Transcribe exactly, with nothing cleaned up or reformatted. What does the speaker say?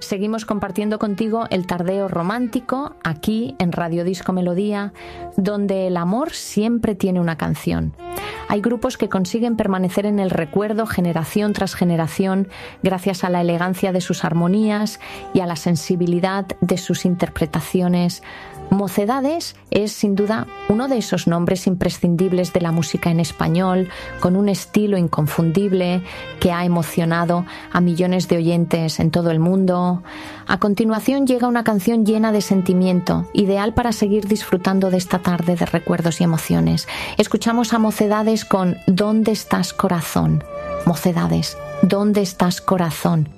Seguimos compartiendo contigo el tardeo romántico aquí en Radio Disco Melodía, donde el amor siempre tiene una canción. Hay grupos que consiguen permanecer en el recuerdo generación tras generación gracias a la elegancia de sus armonías y a la sensibilidad de sus interpretaciones. Mocedades es sin duda uno de esos nombres imprescindibles de la música en español, con un estilo inconfundible que ha emocionado a millones de oyentes en todo el mundo. A continuación llega una canción llena de sentimiento, ideal para seguir disfrutando de esta tarde de recuerdos y emociones. Escuchamos a Mocedades con ¿Dónde estás, corazón? Mocedades, ¿dónde estás, corazón?